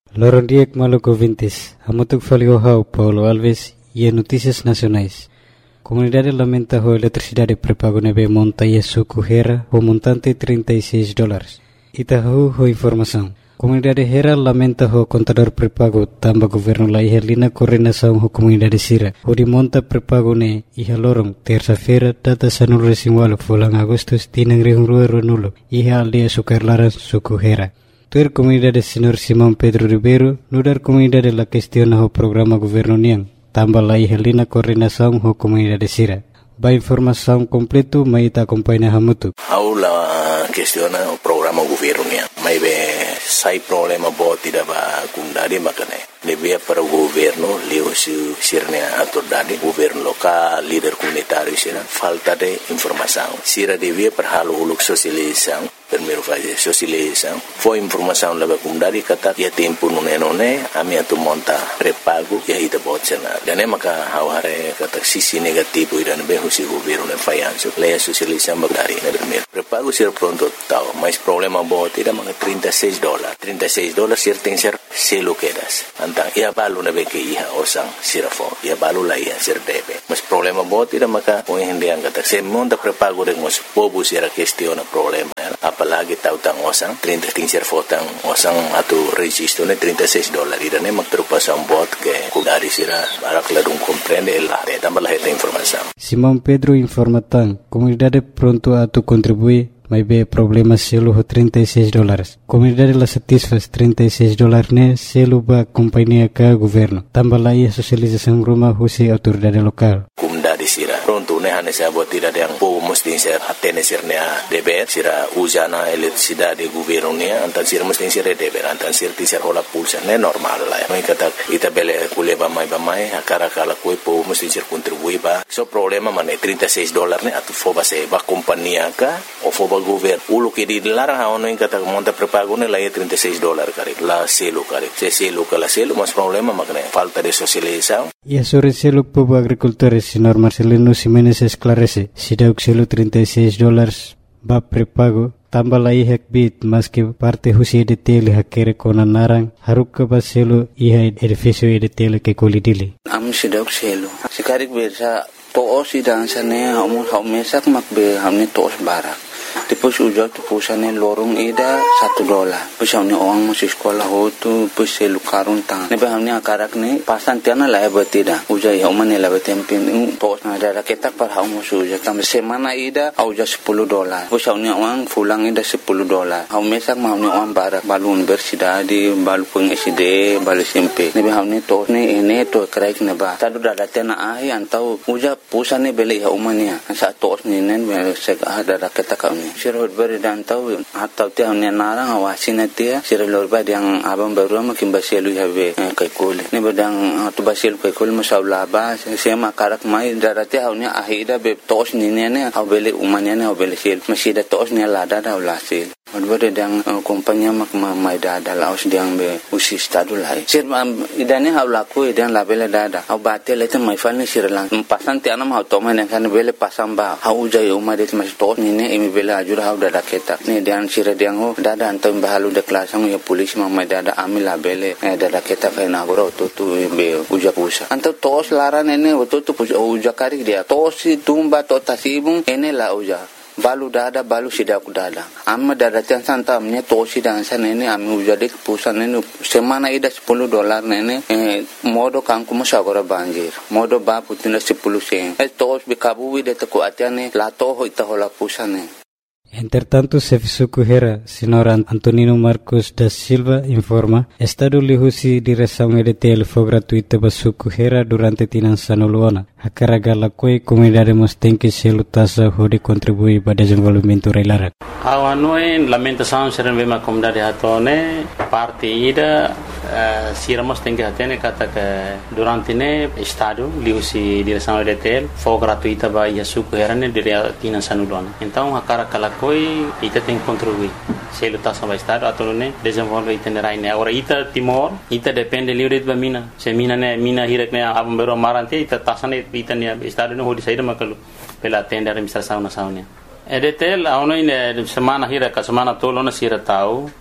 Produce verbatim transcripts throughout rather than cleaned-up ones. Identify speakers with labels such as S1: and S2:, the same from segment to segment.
S1: Lorondiek Maluco Vintes, Amutuk Faliohau, Paulo Alves e Notícias Nacionais. Comunidade lamenta a eletricidade prepago nebe monta e suco Hera, o montante trinta e seis dólares. Itahu ho informação. Comunidade Hera lamenta o contador prepago tamba governo la ihelina coordenação ho comunidade Sira. O de monta prepago ne iha lorong terça-feira data sanul resimwalo fulang Agustus tinang rihungrua ronulo iha aldea sukarlaran suco Hera. Tuer comunidade senhor Simão Pedro Ribeiro, nudar comunidade la questiona o programa governo niang, tamba la ihelina coordenação ho comunidade Sira. Ba informação completo mai ta acompanha hamutu.
S2: Aula questiona o programa governo niang. Mai be sai problema boti da ba kundade makane. Devia para o governo, leo si sirne autoridade, governo local, líder comunitário sira, falta de informação. Sira devia para halo uluk socialização, primeiro fazer socialização. Foi informação lá para comunidade kata ya tempo nune nune, a minha tu monta prepago e aí da botena. Dan maka haware kata sisi negativo iran be husi governo ne fayanso. Leia socialização bagari ne primeiro. Prepago sira pronto tau, mas problema boti da maka trinta e seis dólares. trinta e seis dólares sir tem ser selo quedas. Antang ia balu na beke iha osang sirafo ia balu la iha sir debe mas problema bot ida maka o hindi ang kata se monta prepago de mas pobu sira questiona problema apalagi tautang osang trinta ting sir fotang osang atu registro ne trinta e seis dólares ida ne magtrupasan bot ke kudari sira barak ladung comprende el de tambah la heta informação.
S1: Simão Pedro informatan comunidade pronto a tu contribuir mas be problema selo ho trinta e seis dólares. Comunidade la satisfaz trinta e seis dólares ne selo ba companhia ka governo. Tambah la ia socialização rumah husi autoridade lokal.
S2: Comunidade sira pronto ne hane sa bot ida yang po mesti ser atene sir ne deber sira usana eletricidade governo ne antan sir mesti sir deber antan sir ti sir hola pulsa ne normal la. Mai kata ita bele kuleba mai ba mai akara kala koi po mesti sir contribui ba. So problema mane trinta e seis dólares ne atu foba se ba companhia ka o foba governo ulo que dilarang ha ono in kata monta prepago ne la trinta e seis dólares kare la selo kare se selo kala selo mas problema makne falta de socialização.
S1: E sobre selo povo agricultores senhor Marcelino Ximenes esclarece si da selo trinta e seis dólares ba prepago tambah la ihak bit mas que parte husi de tele hakere kona narang haruk ba selo iha edificio de tele que colidili
S3: am si da selo sikarik bersa to si dan sane hamu hamesak makbe hamne tos barak. Depois ujar tu pusane lorong ida satu dolar. Depois hamne orang masih sekolah ho tu depois selu karun tang. Nebe hamne akarak ne pasan tiana la batida. Ujar ya umane la batempin tos na ada ketak par hamu suja kam semana ida auja sepuluh dolar. Depois hamne orang pulang ida sepuluh dolar. Hamu mesak hamne orang barak balu universidade balu peng S D balu S M P. Nebe hamne tos ne ene to kraik neba. Tadu dada tiana ahi antau ujar pusane beli ha umania. Sa tos ni nen sek ada ketak sira beri dan tahu atau tiang ni narang awasin atia sira lorba yang abang baru makin basielu habe kai kole ni badang tu basielu kai kole masalah ba sema karak mai darate haunya ahida be tos ni ne au bele umanya ne au bele sel masih da tos ni lada da ulasil Advare dang kompanya mak mai dada laos diang be usi stadu lai. Sir idane hau laku idan labele dada. Hau bate lete mai falni sir lang. Pasan ti anam hau toma ne kan bele pasang ba. Hau jai umade mas tos ni ne imi bele ajur hau dada keta. Ne diang sir diang ho dada antam bahalu de klasang ya polis mai dada ami labele dada keta kai na goro tu tu be uja pusa. Antam tos laran ene tu tu uja kari dia. Tos tumba to tasibung ene la uja. Balu dada balu sidak dada amma dada tiang santa amne tosi dan sana ini ami ujade pusan ini semana ida sepuluh dolar nene eh, modo kangku musagora banjir modo ba putina sepuluh sen eh tos bikabu wide teko atiane la toho ita hola pusane.
S1: Entretanto, Sefisuku Hera, senhor Antonino Marcos da Silva, informa, Estado lihusi direção E D T L foi gratuita para Suku Hera durante tinan sanuluana. A carga la coi comunidade mos tem que se lutasa hode contribuir para desenvolvimento reilarak.
S4: Awan noi lamentação seren bema comunidade hatone parte ida uh, siramos tem que atene kata que durante ne Estado lihusi direção E D T L foi gratuita para Suku Hera ne dire tinan sanuluana. Então a carga la coi ita tem que contribuir. Se lutasa para Estado atau ne desenvolve itinerai ne. Agora ita Timor ita depende livre de mina. Se mina ne mina hirek ne abam bero marante ita tasane ita ne Estado ne hodi saída makalu pela tenda administração nacional. E D T L a ono ine semana hira ka semana tolo na sira tau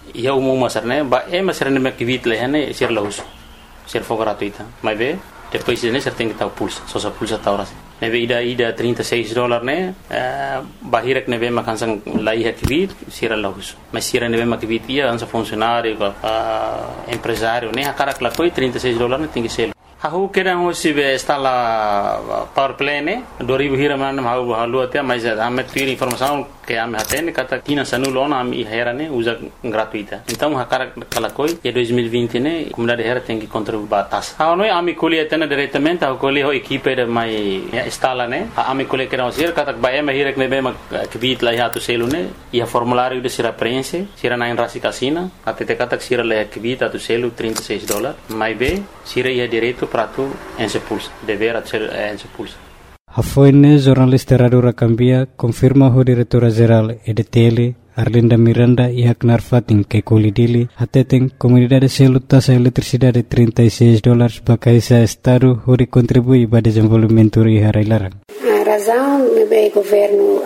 S4: ia umum masarne ba e masarne me kivit lehane sir lahus sir for gratuita mas be depois né você tem que estar pulsa só só pulsa tá hora neve ida ida trinta e seis dólares né bahirek neve makansang lai hakivit sir lahus mas sir neve makivit ia ansa funcionário empresário né akarak la coi trinta e seis dólares tem que ser Aku kira hosi be instala power play ne dua ribu hira mana mau halu atia mas ame tiri informação que ame hatene kata tina sanulona ame hera ne usa gratuita então hakara kalakoi ya dois mil e vinte ne comunidade hera tem que contribuir batas ha no ame colhe tena diretamente a colhe ho equipe de mai instala ne ame colhe kira hosi kata ba ame hira ne be ma kvit la hatu selu ne ia formulário de sira prense sira na rasi casina até kata sira la kvit atu selu trinta e seis dólares mai be sira ia direito para tu ensepulsa dever ser ensepulsa.
S1: Hafoine jornalista Radura Cambia confirma o diretora-geral E D T L Arlinda Miranda e Aknar Fatin que colidili atetem comunidade selo taxa eletricidade trinta e seis dólares para esse estado onde contribui para o desenvolvimento e harailarang.
S5: A razão do governo,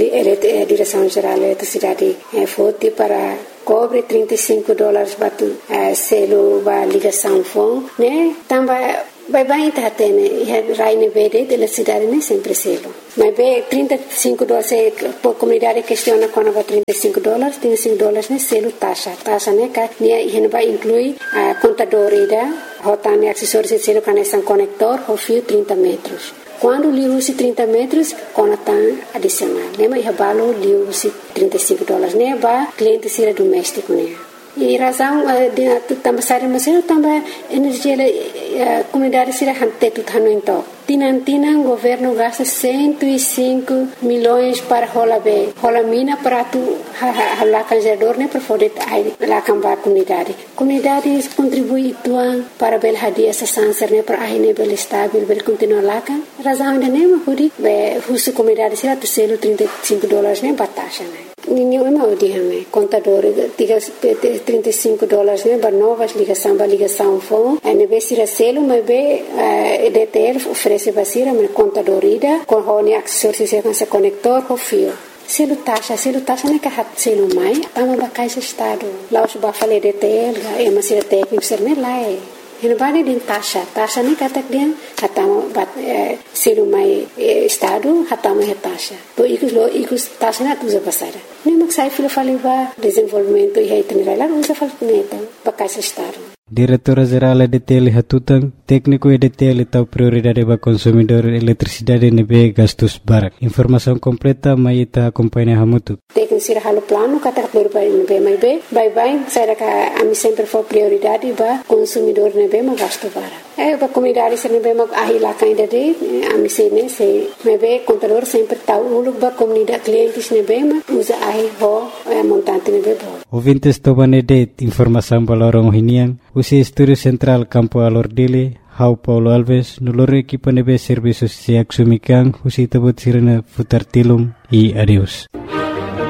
S5: a direção-geral da eletricidade foi para cobre trinta e cinco dólares para o selo para ligação fone, né? Também vai bem tá tendo, e raine verde de eletricidade nem sempre selo. Mas bem trinta e cinco dólares, a comunidade questiona quando vai trinta e cinco dólares, trinta e cinco dólares né selo taxa, taxa né que né vai incluir a contador ida, rotane acessórios de selo que são conector, o fio trinta metros. Quando liu se trinta metros, conectam adicional. Lembra e abalo liu se trinta e cinco dólares né ba cliente sira doméstico né. E razão de também sair mas eu também energia a comunidade sira hante tudo hano então. Tinan tinan governo gasta cento e cinco milhões para holabe. Holamina para tu hala canjador né para poder lá cambar comunidade. Comunidade contribui tuan para bel hadia sa sanser né para ahine bel estável bel continuar lá kan. Razão de né huri be husu comunidade sira tu selo trinta e cinco dólares né batasha né. Ninguém é mau dia me contador tiga trinta e cinco dólares né para novas ligação para ligação fone. A neve sira selo mas be E D T L oferece basira me contador ida com hone acessórios com se conector com fio. Selo taxa, selo taxa não é que hat selo mai, tama bakai se estado. Lá os ba fale D T L, é uma sira técnico ser me lá é. Ele vai de taxa, taxa nem kata dia, hatama bat selo mai estado, hatama é taxa. Bo ikus lo ikus taxa na tuza basara. Nem mak sai filo fale ba desenvolvimento e aí tem lá usa fale neta, bakai se estado.
S1: Diretora-geral E D T L Hatutang, técnico E D T L tahu prioridade para consumidor eletricidade nebe gastos barak. Informação completa mai ita acompanha hamutu.
S5: Técnico sira halo plano kata prioridade nebe mai be, bye bye, saya ka ami sempre for prioridade ba consumidor nebe ma gasto barak. Eh ba comunidade sira nebe ma ahila kainda de ami se ne se nebe contador sempre tahu uluk ba comunidade clientes nebe ma usa ahi ho montante nebe bo. Ouvintes tobane de informação balorong hinian. Usi Estúdio Central Campo Alordile, Hau Paulo Alves, noloro equipa nebe serviços siak sumikan, usi tabut sirena futar tilum e adeus.